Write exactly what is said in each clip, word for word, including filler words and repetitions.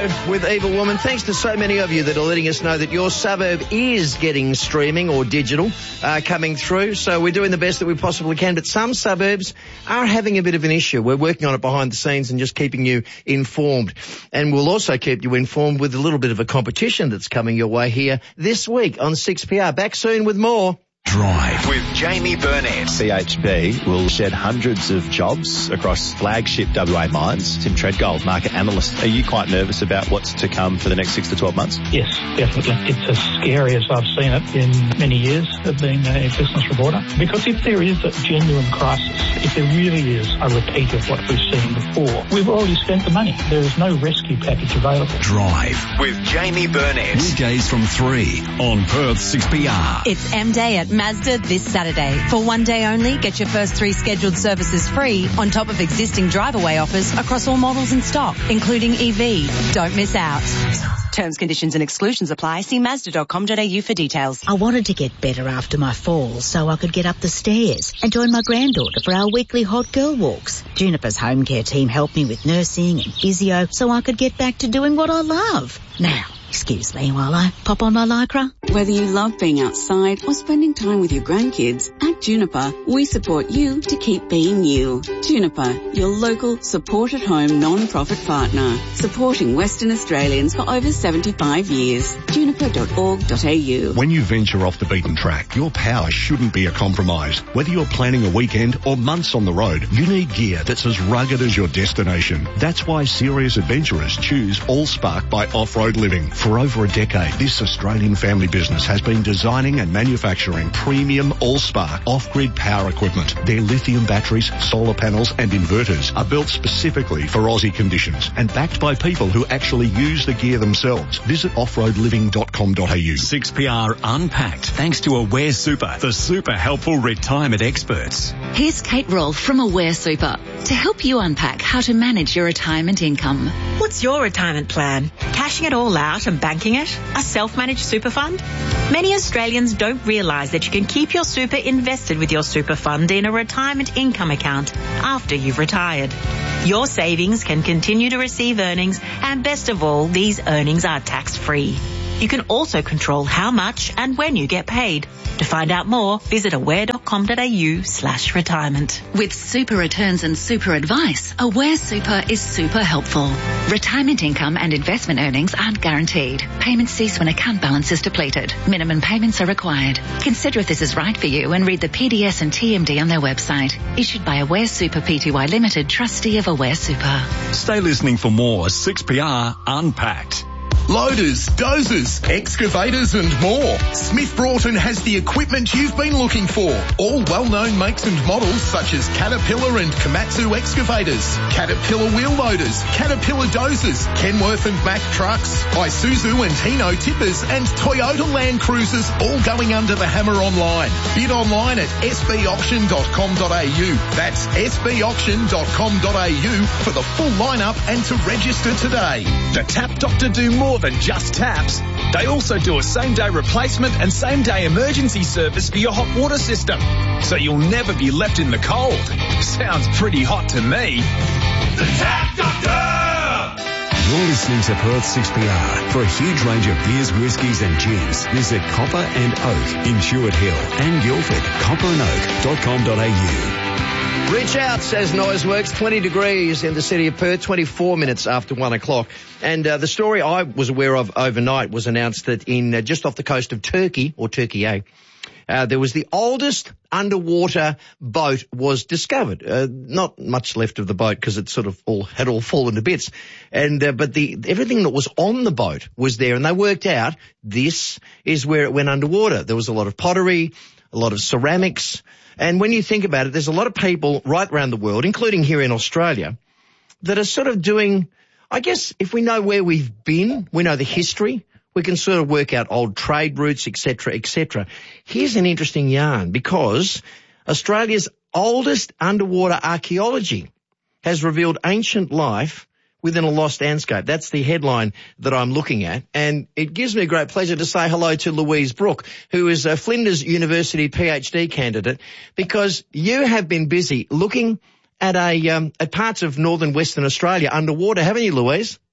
with Evil Woman. Thanks to so many of you that are letting us know that your suburb is getting streaming or digital uh, coming through. So we're doing the best that we possibly can. But some suburbs are having a bit of an issue. We're working on it behind the scenes and just keeping you informed. And we'll also keep you informed with a little bit of a competition that's coming your way here this week on six P R. Back soon with more. Drive with Jamie Burnett. C H P will shed hundreds of jobs across flagship W A mines. Tim Treadgold, market analyst. Are you quite nervous about what's to come for the next six to twelve months? Yes, definitely. It's as scary as I've seen it in many years of being a business reporter. Because if there is a genuine crisis, if there really is a repeat of what we've seen before, we've already spent the money. There is no rescue package available. Drive with Jamie Burnett. Weekdays from three on Perth six P R. It's M Day at Mazda this Saturday. For one day only, get your first three scheduled services free on top of existing drive-away offers across all models in stock, including E V. Don't miss out. Terms, conditions and exclusions apply. See Mazda dot com dot a u for details. I wanted to get better after my fall so I could get up the stairs and join my granddaughter for our weekly hot girl walks. Juniper's home care team helped me with nursing and physio so I could get back to doing what I love. Now, excuse me while I pop on my Lycra. Whether you love being outside or spending time with your grandkids, at Juniper, we support you to keep being you. Juniper, your local support-at-home non-profit partner, supporting Western Australians for over seventy-five years. juniper dot org dot a u. When you venture off the beaten track, your power shouldn't be a compromise. Whether you're planning a weekend or months on the road, you need gear that's as rugged as your destination. That's why serious adventurers choose Allspark by Off-Road Living. For over a decade, this Australian family business has been designing and manufacturing premium Allspark off-grid power equipment. Their lithium batteries, solar panels and inverters are built specifically for Aussie conditions and backed by people who actually use the gear themselves. Visit off road living dot com dot a u. six P R Unpacked, thanks to Aware Super, the super helpful retirement experts. Here's Kate Rolfe from Aware Super to help you unpack how to manage your retirement income. What's your retirement plan? Cashing it all out and banking it? A self-managed super fund? Many Australians don't realise that you can keep your super invested with your super fund in a retirement income account after you've retired. Your savings can continue to receive earnings, and best of all, these earnings are tax-free. You can also control how much and when you get paid. To find out more, visit aware dot com dot a u slash retirement. With super returns and super advice, Aware Super is super helpful. Retirement income and investment earnings aren't guaranteed. Payments cease when account balance is depleted. Minimum payments are required. Consider if this is right for you and read the P D S and T M D on their website. Issued by Aware Super Pty Limited, trustee of Aware Super. Stay listening for more six P R Unpacked. Loaders, dozers, excavators and more. Smith Broughton has the equipment you've been looking for. All well-known makes and models such as Caterpillar and Komatsu excavators, Caterpillar wheel loaders, Caterpillar dozers, Kenworth and Mack trucks, Isuzu and Hino tippers and Toyota Land Cruisers, all going under the hammer online. Bid online at s b auction dot com dot a u. That's s b auction dot com dot a u for the full lineup and to register today. The Tap Doctor do more than just taps. They also do a same-day replacement and same-day emergency service for your hot water system, so you'll never be left in the cold. Sounds pretty hot to me. The Tap Doctor! You're listening to Perth six P R. For a huge range of beers, whiskies and gins, visit Copper and Oak in Stuart Hill and Guildford. copper and oak dot com dot a u. Reach out, says Noiseworks. twenty degrees in the city of Perth, twenty-four minutes after one o'clock. And uh, the story I was aware of overnight was announced that in uh, just off the coast of Turkey, or Turkey, eh, uh, there was the oldest underwater boat was discovered. Uh, not much left of the boat because it sort of all had all fallen to bits. And uh, but the everything that was on the boat was there, and they worked out this is where it went underwater. There was a lot of pottery, a lot of ceramics. And when you think about it, there's a lot of people right around the world, including here in Australia, that are sort of doing, I guess, if we know where we've been, we know the history, we can sort of work out old trade routes, et cetera, et cetera. Here's an interesting yarn, because Australia's oldest underwater archaeology has revealed ancient life within a lost landscape. That's the headline that I'm looking at. And it gives me great pleasure to say hello to Louise Brooke, who is a Flinders University PhD candidate, because you have been busy looking at a um, at parts of northern Western Australia underwater, haven't you, Louise?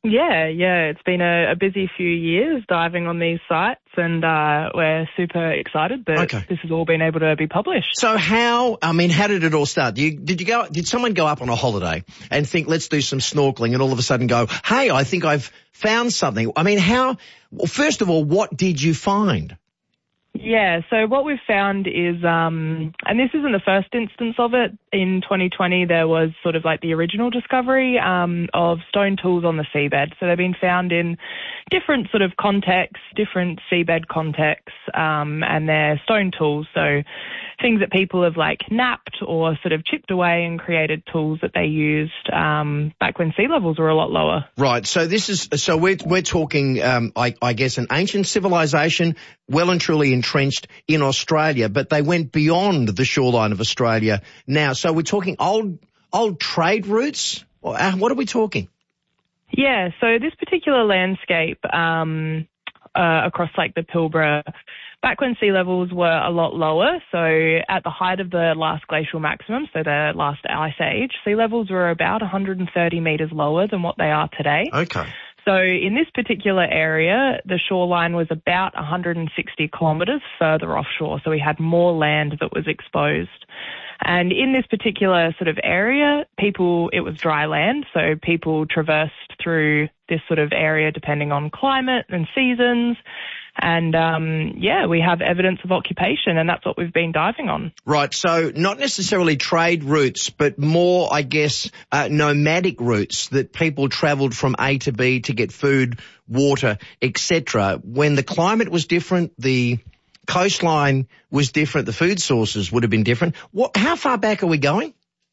Yeah, yeah, it's been a, a busy few years diving on these sites, and uh, we're super excited that Okay. this has all been able to be published. So how, I mean, how did it all start? Did you, did you go, did someone go up on a holiday and think, let's do some snorkeling, and all of a sudden go, hey, I think I've found something? I mean, how, well, first of all, what did you find? Yeah, so what we've found is, um, and this isn't the first instance of it, in twenty twenty there was sort of like the original discovery um, of stone tools on the seabed. So they've been found in different sort of contexts, different seabed contexts, um, and they're stone tools. So things that people have like napped or sort of chipped away and created tools that they used um, back when sea levels were a lot lower. Right. So this is, so we're, we're talking, um, I, I guess, an ancient civilization, well and truly entrenched in Australia, but they went beyond the shoreline of Australia now. So we're talking old, old trade routes? Or, uh, what are we talking? Yeah. So this particular landscape, um, uh, across like the Pilbara, back when sea levels were a lot lower, so at the height of the last glacial maximum, so the last ice age, sea levels were about one hundred thirty metres lower than what they are today. Okay. So in this particular area, the shoreline was about one hundred sixty kilometres further offshore, so we had more land that was exposed. And in this particular sort of area, people, it was dry land, so people traversed through this sort of area depending on climate and seasons. And, um, yeah, we have evidence of occupation, and that's what we've been diving on. Right. So not necessarily trade routes, but more, I guess, uh, nomadic routes that people travelled from A to B to get food, water, et cetera. When the climate was different, the coastline was different, the food sources would have been different. What, how far back are we going?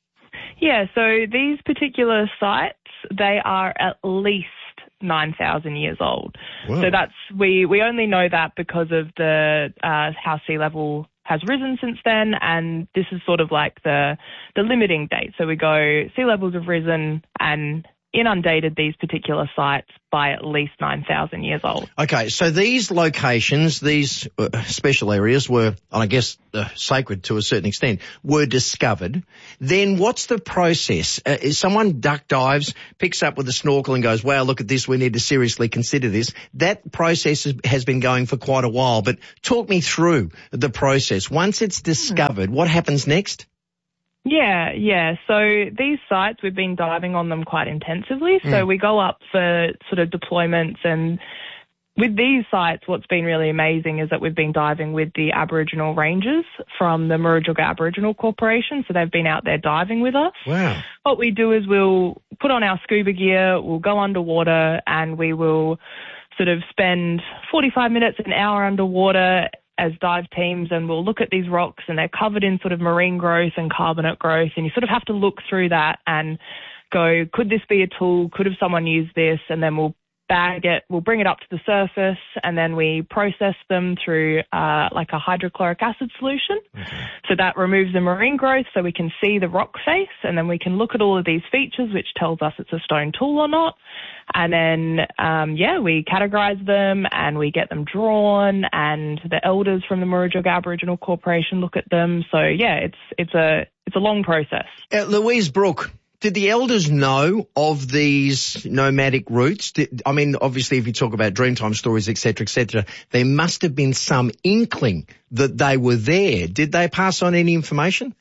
Yeah, so these particular sites, they are at least nine thousand years old. Wow. So that's, we, we only know that because of the, uh, how sea level has risen since then, and this is sort of like the, the limiting date. So we go, sea levels have risen and inundated these particular sites by at least nine thousand years old. Okay, so these locations, these uh, special areas were, and I guess uh, sacred to a certain extent, were discovered. Then what's the process? Uh, is someone duck dives, picks up with a snorkel and goes, wow, look at this, we need to seriously consider this. That process has, has been going for quite a while, but talk me through the process. Once it's discovered, what happens next? Yeah, yeah. So these sites, we've been diving on them quite intensively. So Mm. we go up for sort of deployments, and with these sites, what's been really amazing is that we've been diving with the Aboriginal Rangers from the Murujuga Aboriginal Corporation. So they've been out there diving with us. Wow. What we do is we'll put on our scuba gear, we'll go underwater, and we will sort of spend forty-five minutes, an hour underwater as dive teams, and we'll look at these rocks, and they're covered in sort of marine growth and carbonate growth, and you sort of have to look through that and go, could this be a tool? Could have someone used this? And then we'll bag it, we'll bring it up to the surface, and then we process them through uh, like a hydrochloric acid solution. Okay. So that removes the marine growth, so we can see the rock face, and then we can look at all of these features, which tells us it's a stone tool or not. And then, um, yeah, we categorize them and we get them drawn, and the elders from the Murujuga Aboriginal Corporation look at them. So yeah, it's it's a it's a long process. Uh, Louise Brooke, did the elders know of these nomadic routes? Did, I mean, obviously, if you talk about Dreamtime stories, et cetera, et cetera, there must have been some inkling that they were there. Did they pass on any information?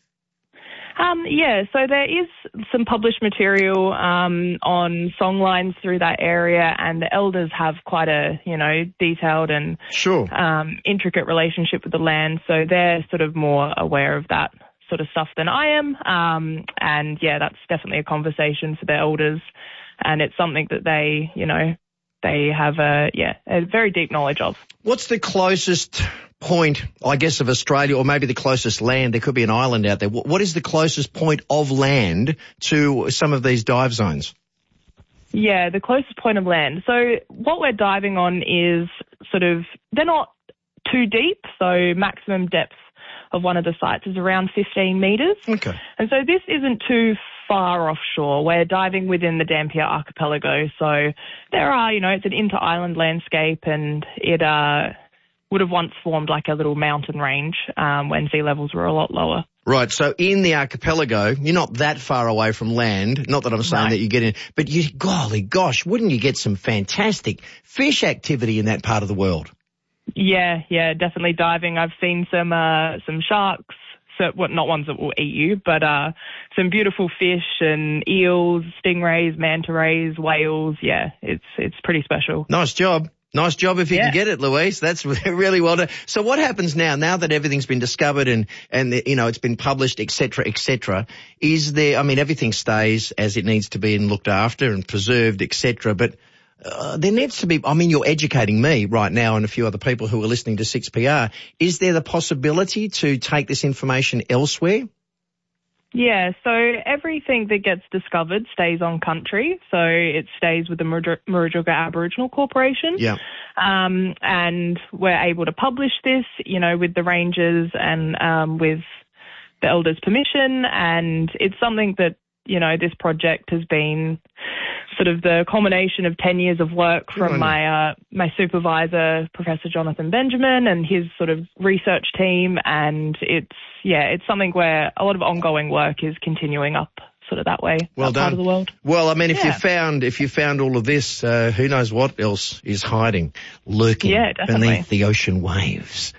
Um, yeah, so there is some published material um, on songlines through that area, and the elders have quite a, you know, detailed and sure. um, intricate relationship with the land, so they're sort of more aware of that sort of stuff than I am. Um, and yeah, that's definitely a conversation for the elders, and it's something that they, you know, they have a, yeah, a very deep knowledge of. What's the closest point, I guess, of Australia, or maybe the closest land? There could be an island out there. What is the closest point of land to some of these dive zones? Yeah, the closest point of land. So what we're diving on is sort of, they're not too deep, so maximum depth of one of the sites is around fifteen metres. Okay. And so this isn't too far offshore. We're diving within the Dampier Archipelago, so there are, you know, it's an inter-island landscape, and it uh would have once formed like a little mountain range um, when sea levels were a lot lower. Right, so in the archipelago, you're not that far away from land. Not that I'm saying No. that you get in, but you, golly gosh, wouldn't you get some fantastic fish activity in that part of the world? Yeah, yeah, definitely diving. I've seen some uh, some sharks, so well, not ones that will eat you, but uh, some beautiful fish and eels, stingrays, manta rays, whales. Yeah, it's it's pretty special. Nice job. Nice job if you Yeah. can get it, Louise. That's really well done. So what happens now, now that everything's been discovered and, and the, you know, it's been published, et cetera, et cetera, is there, I mean, everything stays as it needs to be and looked after and preserved, et cetera, but uh, there needs to be, I mean, you're educating me right now and a few other people who are listening to six P R. Is there the possibility to take this information elsewhere? Yeah, so everything that gets discovered stays on country. So it stays with the Murujuga Aboriginal Corporation. Yeah. Um, and we're able to publish this, you know, with the rangers and um, with the elders' permission. And it's something that, you know, this project has been sort of the culmination of ten years of work from my uh, my supervisor, Professor Jonathan Benjamin, and his sort of research team. And it's, yeah, it's something where a lot of ongoing work is continuing up sort of that way, Well that done. part of the world. Well, I mean, if Yeah. you found, if you found all of this, uh, who knows what else is hiding, lurking Yeah, definitely. beneath the ocean waves.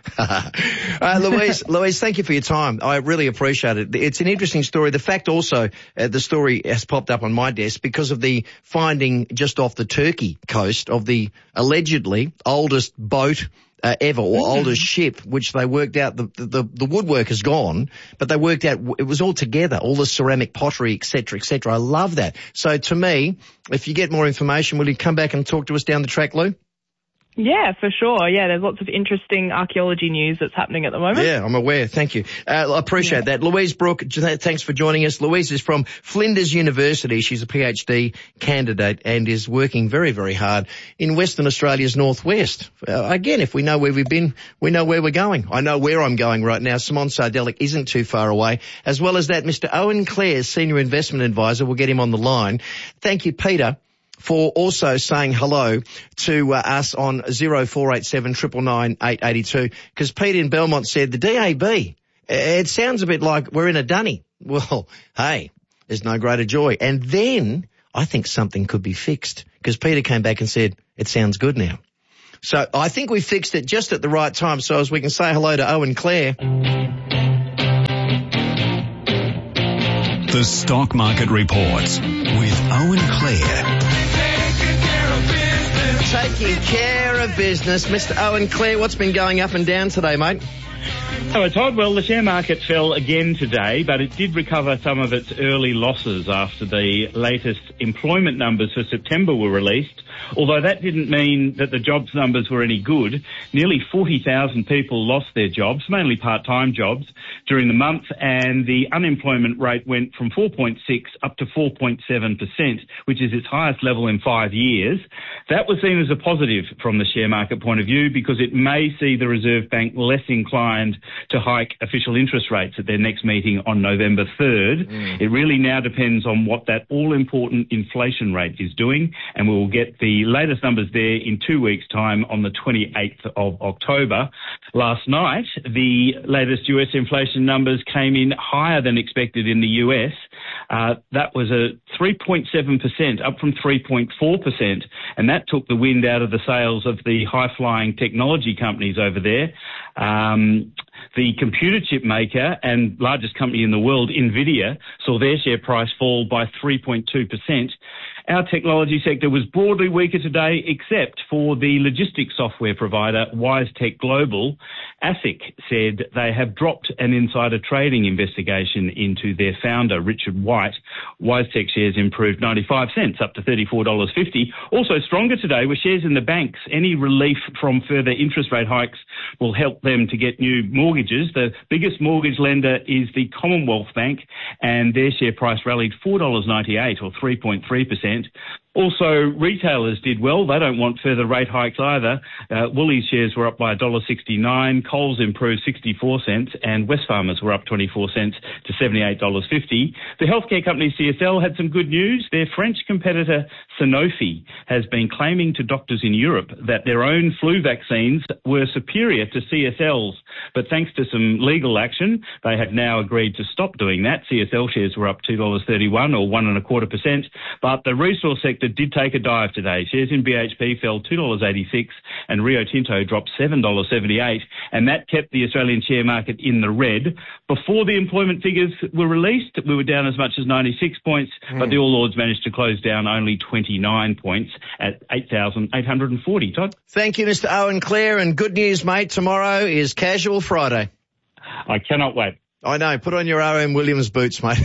uh, Louise, Louise, thank you for your time. I really appreciate it. It's an interesting story. The fact also, uh, the story has popped up on my desk because of the finding just off the Turkey coast of the allegedly oldest boat Uh, ever, or Mm. oldest ship, which they worked out, the, the, the woodwork is gone, but they worked out it was all together, all the ceramic pottery, et cetera, et cetera. I love that. So to me, if you get more information, will you come back and talk to us down the track, Lou? Yeah, for sure. Yeah, there's lots of interesting archaeology news that's happening at the moment. Yeah, I'm aware. Thank you. Uh, I appreciate that. Louise Brooke, thanks for joining us. Louise is from Flinders University. She's a PhD candidate and is working very, very hard in Western Australia's northwest. Uh, again, if we know where we've been, we know where we're going. I know where I'm going right now. Simon Sardelic isn't too far away. As well as that, Mister Owen Clare, Senior Investment Advisor. We'll get him on the line. Thank you, Peter, for also saying hello to uh, us on zero four eight seven, nine nine nine, eight eight two, because Peter in Belmont said the D A B, it sounds a bit like we're in a dunny. Well, hey, there's no greater joy. And then I think something could be fixed, because Peter came back and said it sounds good now. So I think we fixed it just at the right time, so as we can say hello to Owen Clare. The Stock Market Reports with Owen Clare. Taking care of business. Mister Owen Clare, what's been going up and down today, mate? Hello, Todd. Well, the share market fell again today, but it did recover some of its early losses after the latest employment numbers for September were released. Although that didn't mean that the jobs numbers were any good. Nearly forty thousand people lost their jobs, mainly part-time jobs, during the month, and the unemployment rate went from four point six up to four point seven percent, which is its highest level in five years. That was seen as a positive from the share market point of view, because it may see the Reserve Bank less inclined to hike official interest rates at their next meeting on November third. Mm. It really now depends on what that all-important inflation rate is doing, and we will get the latest numbers there in two weeks' time on the twenty-eighth of October. Last night, the latest U S inflation numbers came in higher than expected in the U S. Uh, that was a three point seven percent, up from three point four percent, and that took the wind out of the sails of the high-flying technology companies over there. Um, the computer chip maker and largest company in the world, NVIDIA, saw their share price fall by three point two percent. Our technology sector was broadly weaker today, except for the logistics software provider WiseTech Global. ASIC said they have dropped an insider trading investigation into their founder, Richard White. WiseTech shares improved ninety-five cents, up to thirty-four dollars fifty. Also stronger today were shares in the banks. Any relief from further interest rate hikes will help them to get new mortgages. The biggest mortgage lender is the Commonwealth Bank, and their share price rallied four dollars ninety-eight, or three point three percent. Also, retailers did well. They don't want further rate hikes either. Uh, Woolies shares were up by one dollar sixty-nine, Coles improved sixty-four cents, and Wesfarmers were up twenty-four cents to seventy-eight dollars fifty. The healthcare company C S L had some good news. Their French competitor Sanofi has been claiming to doctors in Europe that their own flu vaccines were superior to C S L's. But thanks to some legal action, they have now agreed to stop doing that. C S L shares were up two dollars thirty-one or one and a quarter percent. But the resource sector did take a dive today. Shares in B H P fell two dollars eighty-six and Rio Tinto dropped seven dollars seventy-eight, and that kept the Australian share market in the red. Before the employment figures were released, we were down as much as ninety-six points, mm. but the All Ords managed to close down only twenty-nine points at eight thousand eight hundred forty. Todd? Thank you, Mister Owen Clare, and good news, mate. Tomorrow is Casual Friday. I cannot wait. I know. Put on your R M Williams boots, mate.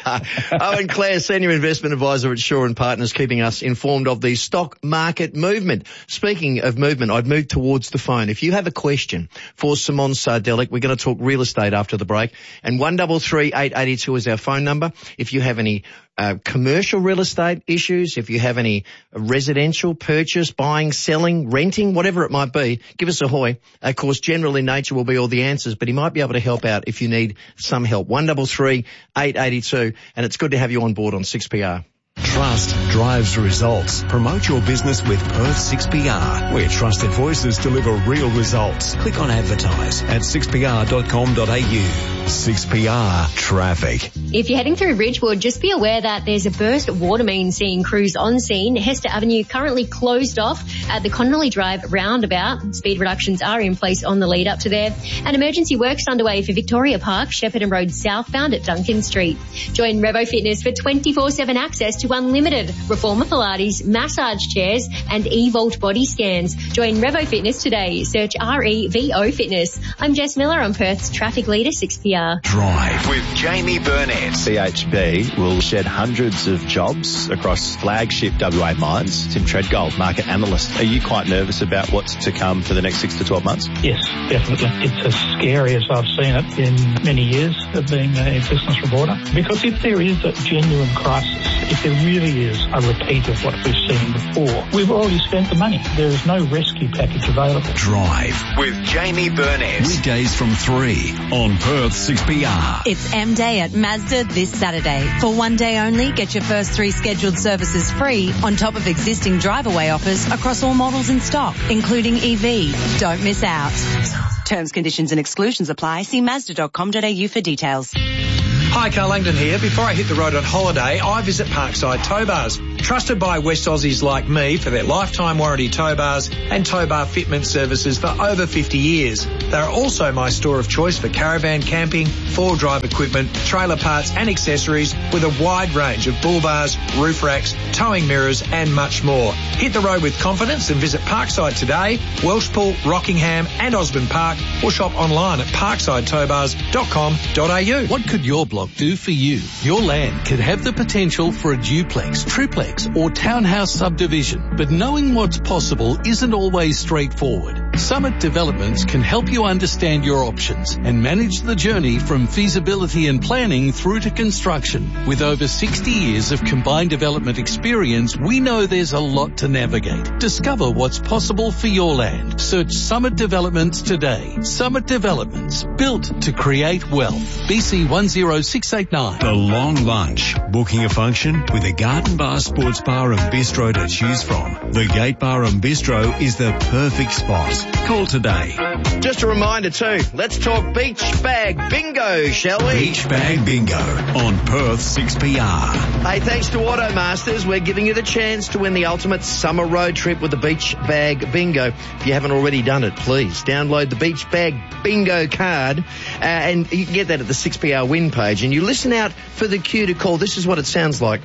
Owen Clare, Senior Investment Advisor at Shaw and Partners, keeping us informed of the stock market movement. Speaking of movement, I'd move towards the phone. If you have a question for Simon Sardelic, we're going to talk real estate after the break. And one double three eight eighty two is our phone number. If you have any uh, commercial real estate issues, if you have any residential purchase, buying, selling, renting, whatever it might be, give us a hoy. Of course, general in nature will be all the answers, but he might be able to help out if you need some help. one double three eight eighty two, and it's good to have you on board on six P R. Trust drives results. Promote your business with Perth six P R, where trusted voices deliver real results. Click on advertise at six p r dot com dot a u. six P R Traffic. If you're heading through Ridgewood, just be aware that there's a burst water main seeing crews on scene. Hester Avenue currently closed off at the Connolly Drive roundabout. Speed reductions are in place on the lead up to there. And emergency works underway for Victoria Park, Shepparton Road southbound at Duncan Street. Join Revo Fitness for twenty-four seven access to unlimited Reformer Pilates, massage chairs and E-Volt body scans. Join Revo Fitness today. Search R E V O Fitness. I'm Jess Miller on Perth's traffic leader six P R. Drive with Jamie Burnett. B H P will shed hundreds of jobs across flagship W A mines. Tim Treadgold, market analyst. Are you quite nervous about what's to come for the next six to twelve months? Yes, definitely. It's as scary as I've seen it in many years of being a business reporter. Because if there is a genuine crisis, if there really is a repeat of what we've seen before, we've already spent the money. There is no rescue package available. Drive with Jamie Burnett. Weekdays from three on Perth six P R. It's M Day at Mazda this Saturday. For one day only, get your first three scheduled services free on top of existing drive-away offers across all models in stock, including E V. Don't miss out. Terms, conditions and exclusions apply. See mazda dot com dot a u for details. Hi, Carl Langdon here. Before I hit the road on holiday, I visit Parkside Tow Bars. Trusted by West Aussies like me for their lifetime warranty tow bars and tow bar fitment services for over fifty years. They are also my store of choice for caravan camping, four-wheel drive equipment, trailer parts and accessories with a wide range of bull bars, roof racks, towing mirrors and much more. Hit the road with confidence and visit Parkside today, Welshpool, Rockingham and Osborne Park, or shop online at parkside tow bars dot com dot a u. What could your block do for you? Your land could have the potential for a duplex, triplex or townhouse subdivision, but knowing what's possible isn't always straightforward. Summit Developments can help you understand your options and manage the journey from feasibility and planning through to construction. With over sixty years of combined development experience, we know there's a lot to navigate. Discover what's possible for your land. Search Summit Developments today. Summit Developments, built to create wealth. B C one zero six eight nine. The Long Lunch. Booking a function with a garden bar, sports bar and bistro to choose from. The Gate Bar and Bistro is the perfect spot. Call today. Just a reminder too, let's talk Beach Bag Bingo, shall we? Beach Bag Bingo on Perth six P R. Hey, thanks to Automasters, we're giving you the chance to win the ultimate summer road trip with the Beach Bag Bingo. If you haven't already done it, please download the Beach Bag Bingo card, uh, and you can get that at the six P R win page, and you listen out for the cue to call. This is what it sounds like.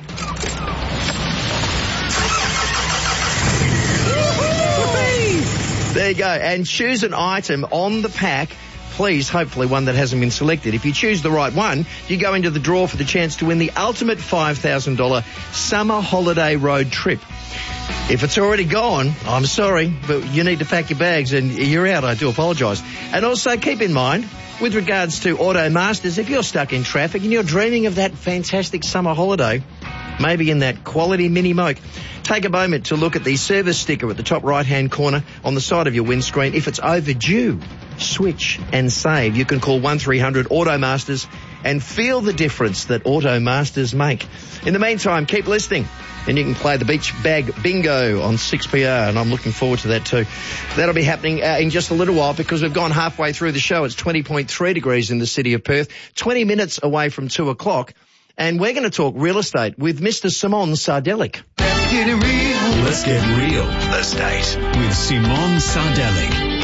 There you go. And choose an item on the pack, please, hopefully one that hasn't been selected. If you choose the right one, you go into the draw for the chance to win the ultimate five thousand dollars summer holiday road trip. If it's already gone, I'm sorry, but you need to pack your bags and you're out. I do apologise. And also keep in mind, with regards to Automasters, if you're stuck in traffic and you're dreaming of that fantastic summer holiday, maybe in that quality mini moke. Take a moment to look at the service sticker at the top right-hand corner on the side of your windscreen. If it's overdue, switch and save. You can call one three hundred AutoMasters and feel the difference that AutoMasters make. In the meantime, keep listening and you can play the Beach Bag Bingo on six P R, and I'm looking forward to that too. That'll be happening uh, in just a little while because we've gone halfway through the show. It's twenty point three degrees in the city of Perth, twenty minutes away from two o'clock, and we're going to talk real estate with Mister Simon Sardelic. Let's get real. Let's get real estate with Simon Sardelic.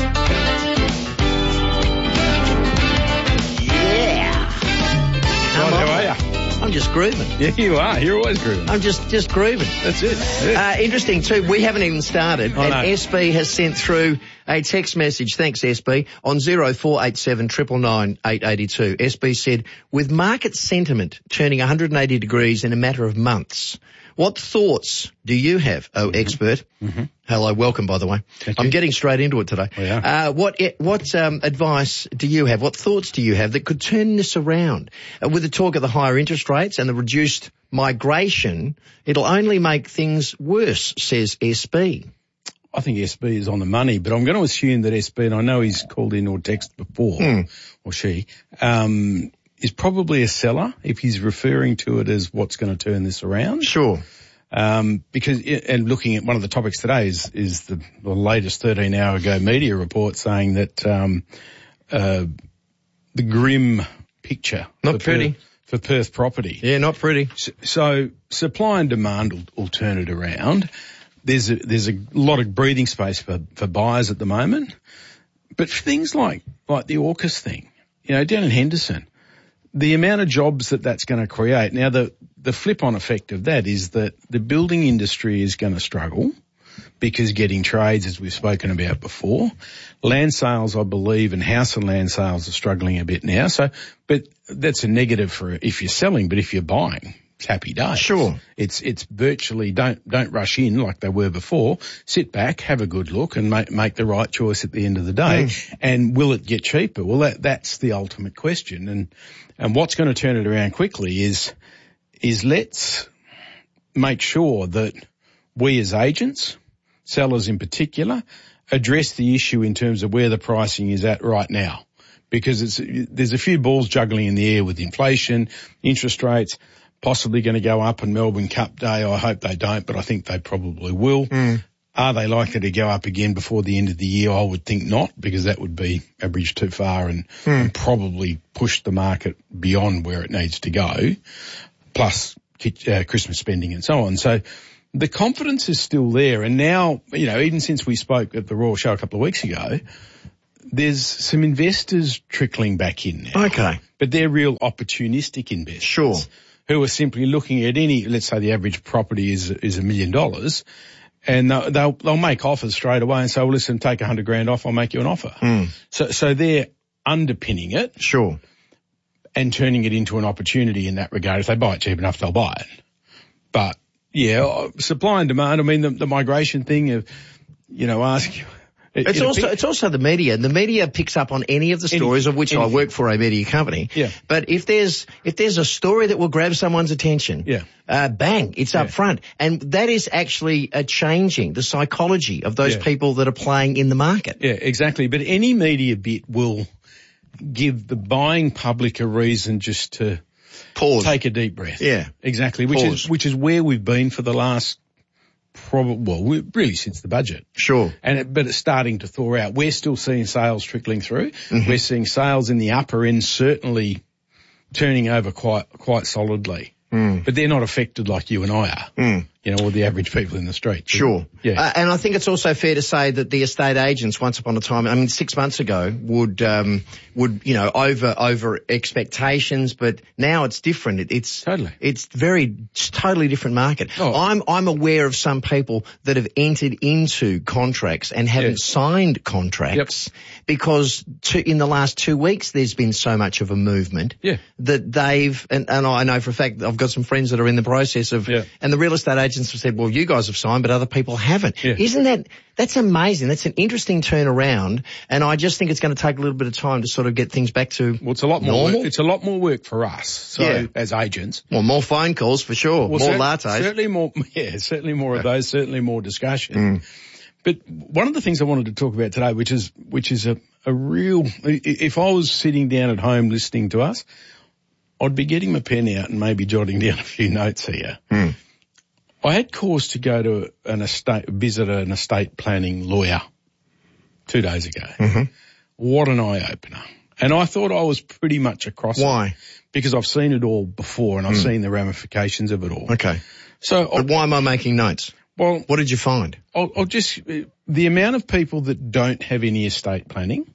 I'm, how are you? I'm just grooving. Yeah, you are. You're always grooving. I'm just, just grooving. That's it. Yeah. Uh, interesting too, we haven't even started, oh, and no. S B has sent through a text message, thanks S B, on zero four eight seven nine nine eight eight two. S B said, with market sentiment turning one hundred eighty degrees in a matter of months, what thoughts do you have, oh mm-hmm. expert? Mm-hmm. Hello, welcome, by the way. Thank I'm you. getting straight into it today. Oh, yeah. Uh, what what um, advice do you have? What thoughts do you have that could turn this around? Uh, with the talk of the higher interest rates and the reduced migration, it'll only make things worse, says S B. I think S B is on the money, but I'm going to assume that S B, and I know he's called in or text before, mm. or she, um, is probably a seller if he's referring to it as what's going to turn this around. Sure. Um, because, and looking at one of the topics today is, is the, the latest thirteen hour ago media report saying that, um, uh, the grim picture. Not pretty. Perth, for Perth property. Yeah, not pretty. So, so supply and demand will, will turn it around. There's a, there's a lot of breathing space for, for buyers at the moment. But things like, like the AUKUS thing, you know, down in Henderson, the amount of jobs that that's going to create. Now, the, the flip-on effect of that is that the building industry is going to struggle because getting trades, as we've spoken about before. Land sales, I believe, and house and land sales are struggling a bit now. So, but that's a negative for if you're selling, but if you're buying, it's happy days. Sure. It's, it's virtually don't, don't rush in like they were before. Sit back, have a good look and make, make the right choice at the end of the day. Mm. And will it get cheaper? Well, that, that's the ultimate question. And, and what's going to turn it around quickly is, is let's make sure that we as agents, sellers in particular, address the issue in terms of where the pricing is at right now. Because it's, there's a few balls juggling in the air with inflation, interest rates, possibly going to go up on Melbourne Cup Day. I hope they don't, but I think they probably will. Mm. Are they likely to go up again before the end of the year? I would think not, because that would be a bridge too far and, mm. and probably push the market beyond where it needs to go, plus uh, Christmas spending and so on. So the confidence is still there. And now, you know, even since we spoke at the Royal Show a couple of weeks ago, there's some investors trickling back in now. Okay. But they're real opportunistic investors. Sure. Who are simply looking at any, let's say the average property is is a million dollars, and they'll, they'll they'll make offers straight away and say, well, listen, take a hundred grand off, I'll make you an offer. Mm. So so they're underpinning it. Sure. And turning it into an opportunity in that regard. If they buy it cheap enough, they'll buy it. But yeah, supply and demand. I mean, the, the migration thing of, you know, ask. It, it's it also pick, it's also the media. The media picks up on any of the stories any, of which anything. I work for a media company. Yeah. But if there's if there's a story that will grab someone's attention, yeah. uh, bang, it's yeah. up front, and that is actually uh, changing the psychology of those yeah. people that are playing in the market. Yeah, exactly. But any media bit will give the buying public a reason just to pause, take a deep breath. Yeah, exactly. Which pause. is which is where we've been for the last. Probably, well, really since the budget. Sure. And it, but it's starting to thaw out. We're still seeing sales trickling through. Mm-hmm. We're seeing sales in the upper end certainly turning over quite, quite solidly. Mm. But they're not affected like you and I are. Mm. You know, or the average people in the street. Sure. Yeah. Uh, and I think it's also fair to say that the estate agents once upon a time, I mean, six months ago would, um, would, you know, over, over expectations, but now it's different. It, it's, totally. It's very, it's totally different market. Oh. I'm, I'm aware of some people that have entered into contracts and haven't yeah. signed contracts yep. because to, in the last two weeks there's been so much of a movement yeah. that they've, and, and I know for a fact I've got some friends that are in the process of, yeah. and the real estate agents agents have said, well, you guys have signed, but other people haven't. Yeah. Isn't that, that's amazing. That's an interesting turnaround. And I just think it's going to take a little bit of time to sort of get things back to well, it's a lot more normal. Work. It's a lot more work for us. So Yeah. as agents. Well, more phone calls for sure. Well, more cer- lattes. Certainly more, yeah, certainly more of those, certainly more discussion. But one of the things I wanted to talk about today, which is, which is a, a real, if I was sitting down at home listening to us, I'd be getting my pen out and maybe jotting down a few notes here. Mm. I had cause to go to an estate, visit an estate planning lawyer two days ago. Mm-hmm. What an eye-opener. And I thought I was pretty much across Why? it. Because I've seen it all before and I've Mm. seen the ramifications of it all. Okay. So, But why am I making notes? Well, what did you find? I'll, I'll just, the amount of people that don't have any estate planning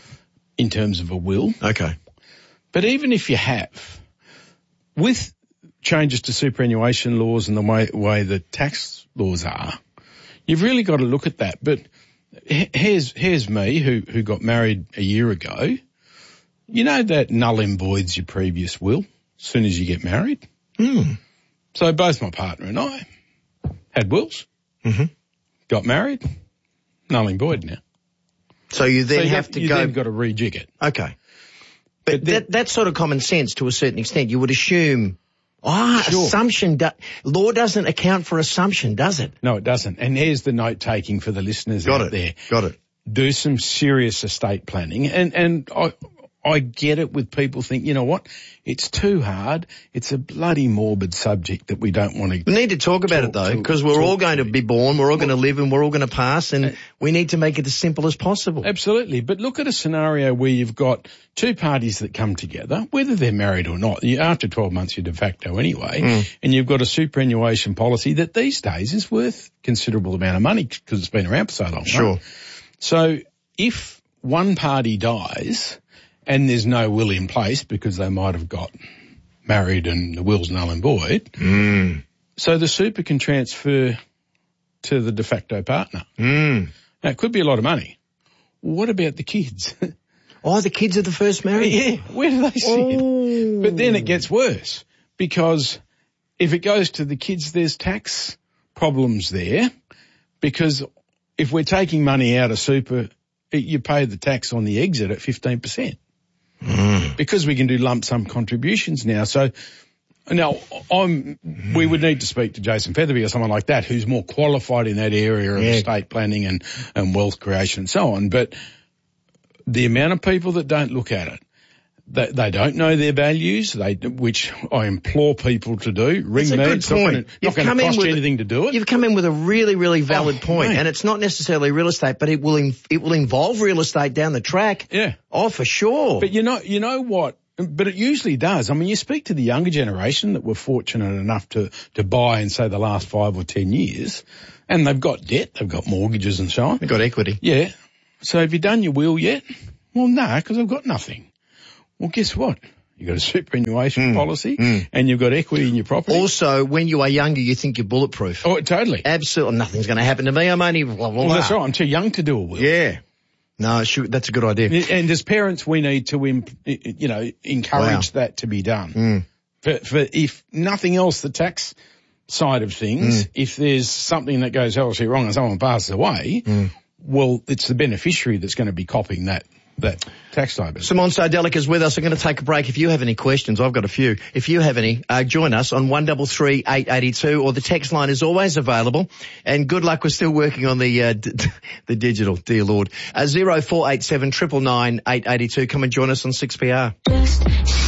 in terms of a will. Okay. But even if you have, with changes to superannuation laws and the way, way the tax laws are, you've really got to look at that. But here's, here's me who, who got married a year ago. You know that null and voids your previous will as soon as you get married? Mm. So both my partner and I had wills, mm-hmm. got married, null and void now. So you then so you have, have to you go. then got to rejig it. Okay. But, but that, that's sort of common sense to a certain extent. You would assume, ah, Sure. assumption, do, law doesn't account for assumption, does it? No, it doesn't. And here's the note taking for the listeners Got out it. there. Got it. Do some serious estate planning. And, and I, I get it with people think, you know what, it's too hard. It's a bloody morbid subject that we don't want to. We need to talk about it though, because we're all going to be born, we're all going to live and we're all going to pass, and we need to make it as simple as possible. Absolutely. But look at a scenario where you've got two parties that come together, whether they're married or not. You, after twelve months, you're de facto anyway. Mm. And you've got a superannuation policy that these days is worth considerable amount of money because it's been around for so long. Sure. Right? So if one party dies and there's no will in place because they might have got married and the will's null and void, mm. so the super can transfer to the de facto partner. Mm. Now, it could be a lot of money. What about the kids? Oh, the kids of the first marriage? Yeah, where do they sit? Oh. But then it gets worse because if it goes to the kids, there's tax problems there because if we're taking money out of super, you pay the tax on the exit at fifteen percent. Mm. Because we can do lump sum contributions now. So now I'm, we would need to speak to Jason Featherby or someone like that who's more qualified in that area of Yeah. estate planning and, and wealth creation and so on. But the amount of people that don't look at it, they, they don't know their values, they, which I implore people to do. Ring That's a me. good It's not point. gonna- You've not going come to in cost with you a- anything to do it. You've come in with a really, really valid Oh, point, mate. and it's not necessarily real estate, but it will in, it will involve real estate down the track. Yeah. Oh, for sure. But you know, you know what? But it usually does. I mean, you speak to the younger generation that were fortunate enough to, to buy in, say, the last five or ten years, and they've got debt, they've got mortgages and so on. They've got equity. Yeah. So have you done your will yet? Well, no, because I've got nothing. Well, guess what? You've got a superannuation Mm. policy Mm. and you've got equity in your property. Also, when you are younger, you think you're bulletproof. Oh, totally. Absolutely. Nothing's going to happen to me. I'm only blah, blah, Well, blah. that's right. I'm too young to do a will. Yeah. No, shoot, that's a good idea. And as parents, we need to, imp- you know, encourage Wow. that to be done. Mm. For, for if nothing else, the tax side of things, Mm. if there's something that goes horribly wrong and someone passes away, Mm. well, it's the beneficiary that's going to be copying that, that tax liability. Simon Sodelic is with us. I'm going to take a break. If you have any questions, I've got a few. If you have any, uh, join us on one three three eight eight two, or the text line is always available. And good luck. We're still working on the uh, d- the digital, dear Lord. Uh, zero four eight seven nine nine eight eight two. Come and join us on six P R.